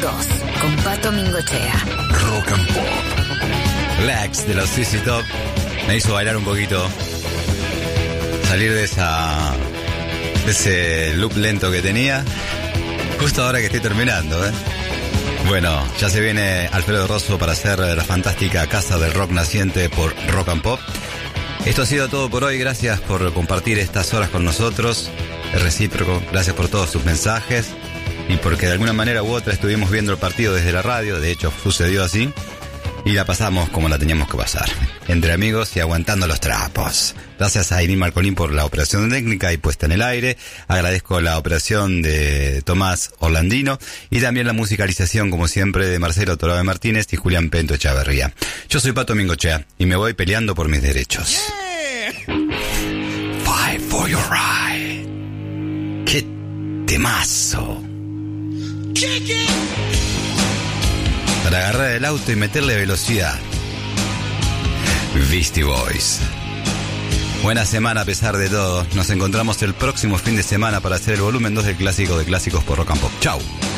2, con Pato Mingochea. Rock and Pop. Lex de los CC Top me hizo bailar un poquito, salir de ese loop lento que tenía, justo ahora que estoy terminando, Bueno, ya se viene Alfredo Rosso para hacer la fantástica Casa del Rock naciente por Rock and Pop. Esto ha sido todo por hoy, gracias por compartir estas horas con nosotros, es recíproco, gracias por todos sus mensajes y porque de alguna manera u otra estuvimos viendo el partido desde la radio, de hecho sucedió así, y la pasamos como la teníamos que pasar, entre amigos y aguantando los trapos. Gracias a Irín Marcolín por la operación técnica y puesta en el aire. Agradezco la operación de Tomás Orlandino y también la musicalización, como siempre, de Marcelo Torabe Martínez y Julián Pento Echavarría. Yo soy Pato Mingochea y me voy peleando por mis derechos. Fight for your right. ¡Qué temazo! Para agarrar el auto y meterle velocidad. Beastie Boys. Buena semana a pesar de todo. Nos encontramos el próximo fin de semana para hacer el volumen 2 del clásico de clásicos por Rock and Pop. Chau.